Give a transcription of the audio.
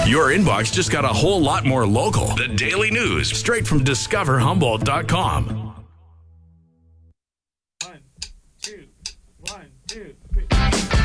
Your inbox just got a whole lot more local. The Daily News, straight from discoverhumboldt.com. 1, 2, 1, 2, 3.